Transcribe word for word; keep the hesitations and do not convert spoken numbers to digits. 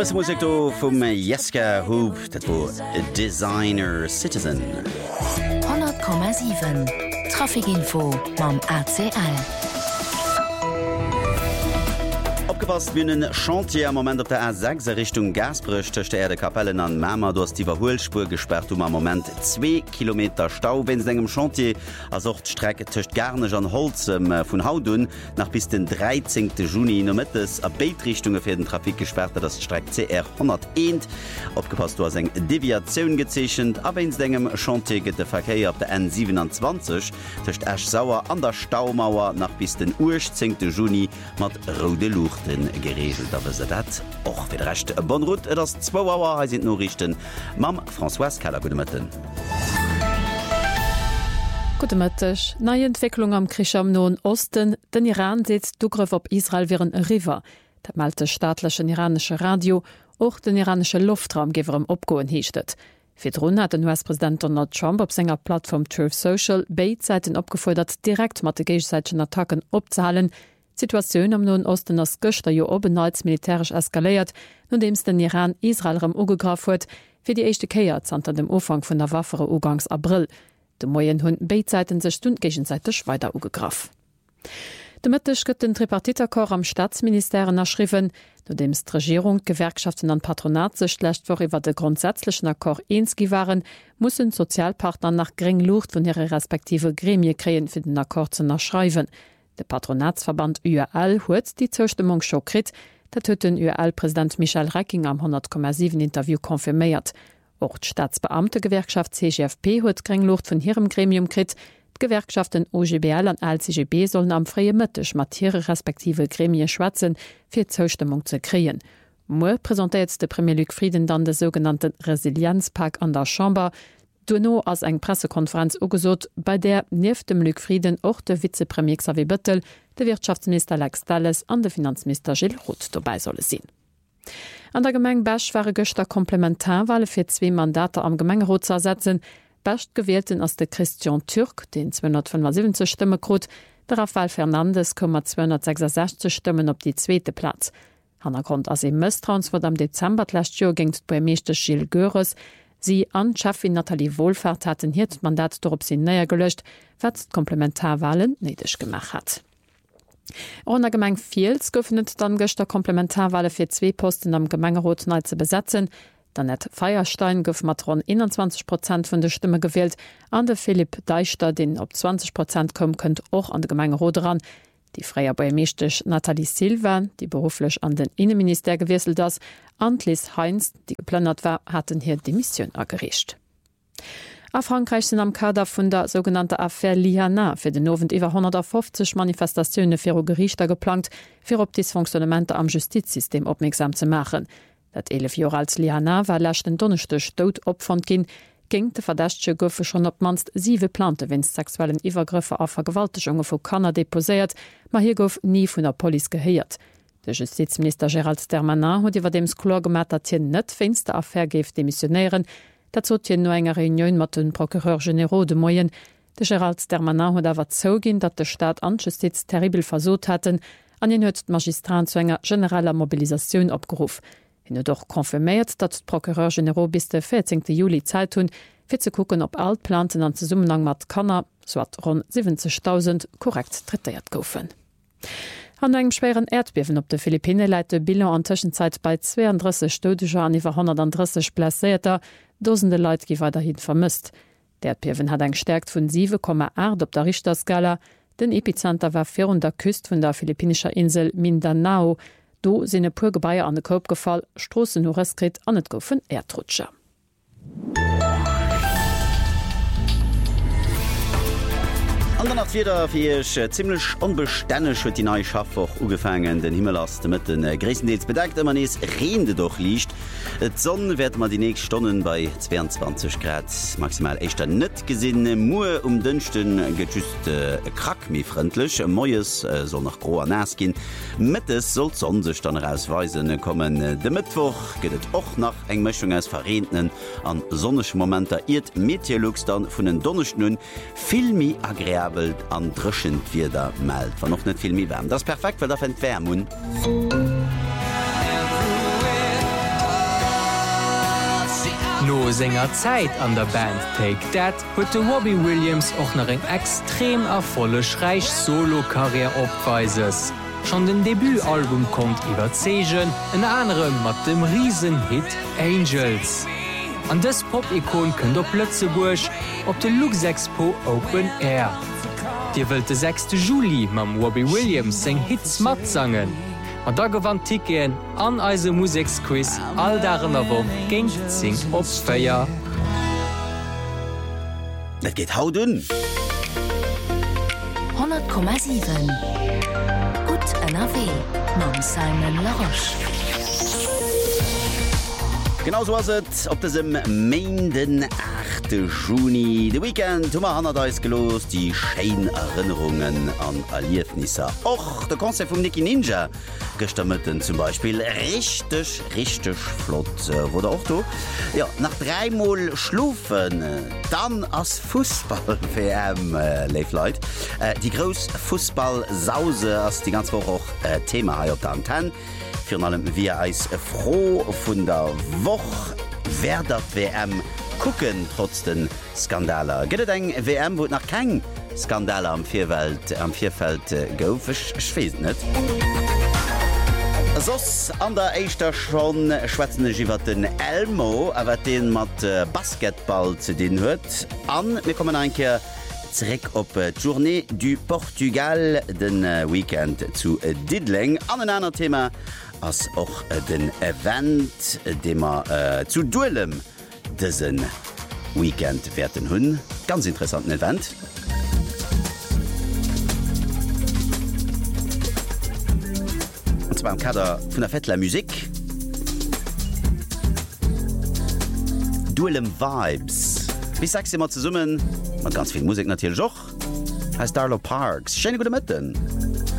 beste Musik vum Jeska Hoop, dat wo Designer Citizen. hundert Komma sieben Trafikinfo mam A C L. Abgepasst bünnen Chantier am Moment op der A sechs Richtung Gasbrüch töchte er de Kapellen an Mämer du hast die Verholspur gesperrt um am Moment zwei Kilometer Stau wenn engem Chantier as auch Strecke töcht garnech an Holzem äh, vun Haudun nach bis den dreizehnten Juni no mittes a Beitrichtungen fir den Trafik gesperrt das Streck C R hunderteins abgepasst du hast eng Deviation gezeschen aber ins engem Chantier get der Verkehr op der N siebenundzwanzig töcht Esch sauer an der Staumauer nach bis den urzehnten Juni mat Rode Lucht geregelt aber se dat och fir recht bon Rut das zwei Auer sind nur richten Mam François Keller gute Mitten. Gute Mëttech, neie Entwicklung am Krich am Noen Osten, den Iran seet Dugriff op Israel wären e River. Dat malte staatlechen iranische Radio och den iranische Luftraum gewerem opgoen hiechtet. Firrun hat den U S-Präsident Donald Trump op senger Plattform Truth Social Beitseiten opgefordert, direkt mat de gegenseitigen Attacken opzahlen. Situationun am Noen Osten ass Göchter jo oben als militärisch eskaléiert, no dems den Iran Israelrem ugegraf huet, fir die echte Keier zanter dem Ufang vun der waffere Ugangs April. De Moien hunn Beitseiten sech stundgegenseitig weiter ugegraf. De Mëttech gëtt den Tripartiterkor am Staatsministerieren erschriven, no dems d'Regierung, Gewerkschaften an Patronat sech schlecht vor iwwer de grundsätzlichen Akkor eenski waren, mussssen Sozialpartner nach gering Lucht vun ihre respektive Gremie kreen fir den Akkor ze erschreiwen. De Patronatsverband U R L huet die Zustimmung scho krit, dat huet den U R L-Präsident Michel Recking am hundert Komma sieben Interview konfirméiert. Och d'Staatsbeamte-Gewerkschaft C G F P huet Grenglucht vun hirem Gremium krit, d'Gewerkschaften O G B L an L C G B sollen am freie Mëttech matiere respektive Gremie schwatzen fir Zustimmung ze kreen. Mo präsentiert de Premier Luc Frieden dann de sogenannten Resilienzpakt an der Chamber, Duno ass eng Pressekonferenz ugesot, bei der nief dem Luc Frieden och de Vizepremier Xavier Bettel, de Wirtschaftsminister Alex Dalles an de Finanzminister Gilles Roth dabei solle sinn. An der Gemeng Bech war Göster Komplementarwahle fir zwei Mandate am Gemengerot zu ersetzen. Becht gewählten ass de Christian Türk, den zweihundertfünfundsiebzig Stimme krut, der Rafael Fernandes kommmer zweihundertsechsundsechzig Stimmen op die zweite Platz. Hannergrund as e Misstrauens wurde am Dezember last Jahr gingt bei meeschte Gilles Göres. Sie an Chefin Nathalie Wohlfahrt hatten hier das Mandat dorop sie näher gelöscht, was Komplementarwahlen nötig gemacht hat. An der Gemeng Vils geöffnet dann gestern Komplementarwahle für zwei Posten am Gemengerot neu zu besetzen. Dann hat Feierstein gouf Matron einundzwanzig Prozent von der Stimme gewählt, an der Philipp Deichter, den ob zwanzig Prozent kommen könnt, auch an der Gemengerot ran. Die Freier Bäumistisch Nathalie Silva, die beruflich an den Innenminister gewechselt ist, und Liz Heinz, die geplündert war, hatten hier die Mission ergerichtet. A Frankreich sind am Kader vun der sogenannte Affaire Liana fir den Novent iwwer hundertfünfzig Manifestationune fir o Gerichter geplant, fir op Dysfunktionamente am Justizsystem opmerksam zu machen. Dat elf Jahre als Liana war lächten Donnerstech dod opfand gin, ging de Verdächtche goufe schon op manst sieve Plante wenn's sexuellen Iwergriffe a Vergewaltigungen vu Kanner deposéiert, ma hier gouf nie vun der Poli geheiert. De Justizminister Gérald Darmanin huet iwwer dems klar gemat, dat hien net finste Affaire geef demissionéieren, dat zot hien no enger Reunion mat den Procureur General de Moyen. De Gérald Darmanin huet awer zo ginn, dat de Staat an Justiz terribel versot hatten, an hien huet d Magistrat zu enger generaler Mobilisationun opgeruf. Hin huet doch konfirméiert, dat d Procureur General bis de vierzehnten Juli Zeit hunn, fir ze kucken op alt Planten an Zusammenhang mat Kanner, so hat rund siebzigtausend korrekt treiert goufen. An engem schweren Erdbewen op de Philippine leit de Bilan an Tschenzeit bei zweiunddreißig Stodescher an iwwer hundertdreißig Plaéter, dosende Leiit gi weiterhin vermisst. Der Erdbewen hat eng stärkt vun sieben Komma acht op der Richterskala, den Epizenter war vir der Küst vun der philippinischer Insel Mindanao, do sinn e puer Gebaier an de Koop gefall, Strossen no Reskrit an net goufen Erdrutscher. An wieder firch äh, ziemlich unbestännech huet die neue Schaffwoch ugefangen den Himmel ass mit den äh, Griesendeels bedeckt man is Rende doch liicht. Et Sonne werd man die nächsten Stunden bei zweiundzwanzig Grad maximal echtter net gesinn Mu um dünchten getüst äh, krackmi freundlich Moes äh, soll nach groer nas gin. Mittes soll sonn sech dann herausweisen kommen äh, de Mittwoch gehtt och nach eng Mchung als verrenen an sonnech Momenter irt Meteorlux dann vun den Donnerschnun filmi agréabel an drschend wie der meldt war noch net viel mi wärm. Das perfekt weil der Wärmun. No senger Zeit an der Band Take That huet de Robbie Williams och nach eng extrem erfollech reich Solokarrier opweises. Schon den Debütalbum kommt iwwerzegen, en anderem mat dem Riesenhit Angels. An des Pop-Ikon kën der Plötzeburg op de Lux Expo Open Air. Dir wëlt de sechste Juli mam Robbie Williams seng Hits mat sangen. An da gewann Tiken an eise Musiksquiz all darin awer géint zing opsfeier. Dat geht haut un. hundert Komma sieben Gut N R W mam Simon Laroche. Genauso was et op desem Mainden achte Juni. De Weekend hummer han da is gelos die Scheinerinnerungen an Erliefnisse. Och der Konzept vum Nicki Ninja gestammeten zum Beispiel richtig richtig flott äh, wurde auch du. Ja, nach dreimal schlufen dann as Fußball-W M äh, live Leute. Äh, die groß Fußball-Sause as die ganze Woche auch äh, Thema hier op der Antenne. Für allem wir als froh von der Woche wer dat W M gucken trotz den Skandaler. Geht eng W M wo nach kein Skandale am Vierwelt am Vierfeld äh, goufch schwes net. Sos an der Eichter schon schwätzende iwwer den Elmo, awer den mat äh, Basketball zu den huet. An mir kommen einke zurück op äh, Journée du Portugal den äh, Weekend zu äh, Didling. An ein anderes Thema als auch äh, den Event, äh, den wir äh, zu Duellem diesen Weekend werden hun. Ganz interessanten Event. Und zwar im Kader von der Fettler Musik. Duellem Vibes. Wie sagst du mal zu summen? Mit ganz viel Musik natürlich auch. Heißt Darlow Parks. Schöne gute Mitten.